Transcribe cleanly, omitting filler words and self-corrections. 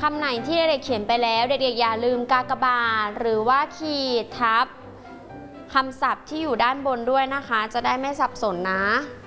คำไหนที่เด็กๆเขียนไปแล้วเด็กๆอย่าลืมกากบาทหรือว่าขีดทับคำศัพท์ที่อยู่ด้านบนด้วยนะคะจะได้ไม่สับสนนะ